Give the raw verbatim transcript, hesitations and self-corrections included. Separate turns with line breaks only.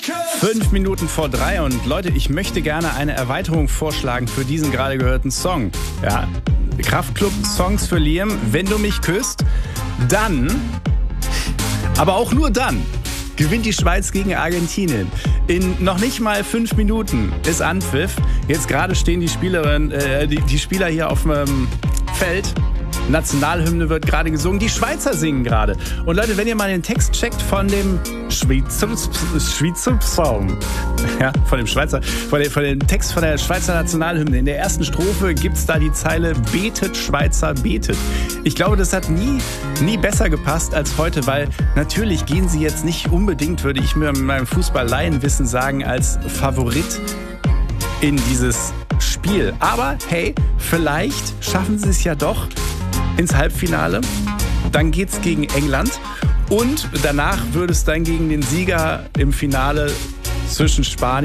Fünf Minuten vor drei und Leute, ich möchte gerne eine Erweiterung vorschlagen für diesen gerade gehörten Song. Ja, Kraftklub Songs für Liam, wenn du mich küsst, dann, aber auch nur dann, gewinnt die Schweiz gegen Argentinien. In noch nicht mal fünf Minuten ist Anpfiff. Jetzt gerade stehen die Spielerinnen, äh, die, die Spieler hier auf dem Feld. Nationalhymne wird gerade gesungen. Die Schweizer singen gerade. Und Leute, wenn ihr mal den Text checkt von dem Schweizer, Schweizer Song, ja, von dem Schweizer, von dem, von dem Text von der Schweizer Nationalhymne. In der ersten Strophe gibt's da die Zeile "Betet, Schweizer, betet". Ich glaube, das hat nie, nie besser gepasst als heute, weil natürlich gehen sie jetzt nicht unbedingt, würde ich mir mit meinem Fußball-Laienwissen sagen, als Favorit in dieses Spiel. Aber hey, vielleicht schaffen sie es ja doch ins Halbfinale. Dann geht's gegen England und danach würde es dann gegen den Sieger im Finale zwischen Spanien